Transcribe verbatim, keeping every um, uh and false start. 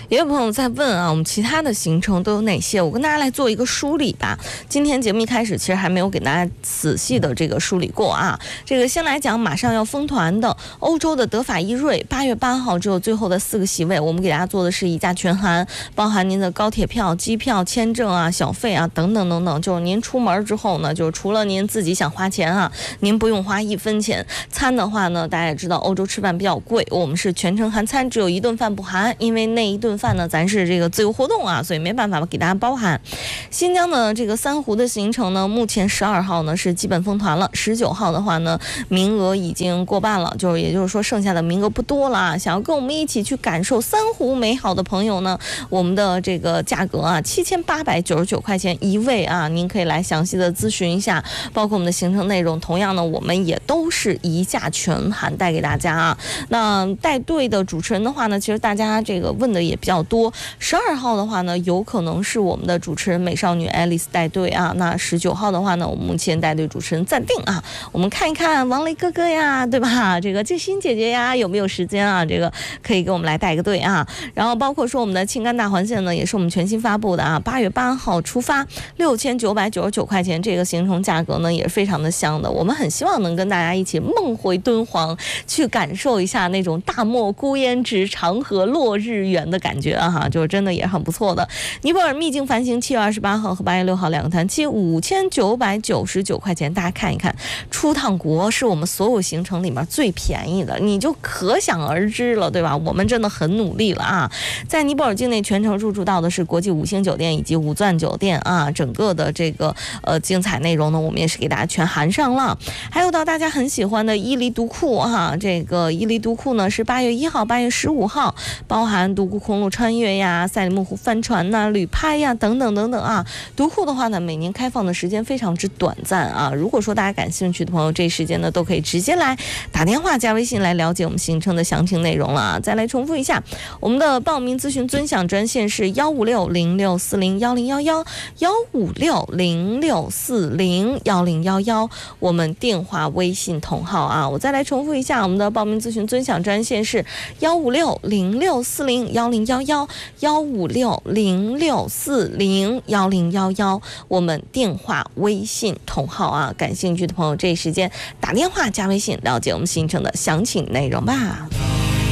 也有朋友在问啊，我们其他的行程都有哪些？我跟大家来做一个梳理吧。今天节目一开始其实还没有给大家仔细的这个梳理过啊。这个先来讲马上要封团的欧洲的德法意瑞，八月八号只有最后的四个席位，我们给大家做的是一价全含，包含您的高铁票、机票、签证啊、小费啊等等等等。就是您出门之后呢，就是除了您自己想花钱啊，您不用花一分钱。餐的话呢，大家也知道欧洲吃饭比较贵，我们是全程含餐，只有一顿饭不含，因为那一顿饭呢，咱是这个自由活动啊，所以没办法给大家包含。新疆的这个三湖的行程呢，目前十二号呢是基本封团了，十九号的话呢，名额已经过半了，就是也就是说剩下的名额不多了啊。想要跟我们一起去感受三湖美好的朋友呢，我们的这个价格啊，七千八百九十九块钱一位啊，您可以来详细的咨询一下，包括我们的行程内容。同样呢，我们也都是一价全含带给大家啊。那带队的主持人的话呢，其实大家这个问的也比较多。十二号的话呢，有可能是我们的主持人美少女爱丽丝带队啊。那十九号的话呢，我们目前带队主持人暂定啊。我们看一看王雷哥哥呀，对吧？这个静心姐姐呀，有没有时间啊？这个可以给我们来带个队啊。然后包括说我们的青甘大环线呢，也是我们全新发布的啊。八月八号出发，六千九百九十九块钱，这个行程价格呢也是非常的香的。我们很希望能跟大家一起梦回敦煌，去感受一下那种大漠孤烟直，长河落日圆的感觉啊哈，就是真的也很不错的。尼泊尔秘境繁行七月二十八号和八月六号两个团期五千九百九十九块钱，大家看一看，出趟国是我们所有行程里面最便宜的，你就可想而知了，对吧？我们真的很努力了啊！在尼泊尔境内全程入住到的是国际五星酒店以及五钻酒店啊，整个的这个呃精彩内容呢，我们也是给大家全含上了。还有到大家很喜欢的伊犁独库啊，这个伊犁独库呢是八月一号、八月十五号，包含独库公路穿越呀、赛里木湖帆船呐、旅拍呀等等等等啊。独库的话呢，每年开放的时间非常之短暂啊。如果说大家感兴趣的朋友，这时间呢都可以直接来打电话加微信来了解我们行程的详情内容了啊。再来重复一下，我们的报名咨询尊享专线是幺五六零六四零幺零幺幺幺五六零六四零幺零幺幺，我们电话微信同号啊。我再来重复一下，我们的报名咨询尊享专线是幺五六零六四零幺零幺幺幺五六零六四零幺零幺幺，我们电话微信同号啊。感兴趣的朋友，这一时间打电话加微信了解我们行程的详情内容吧。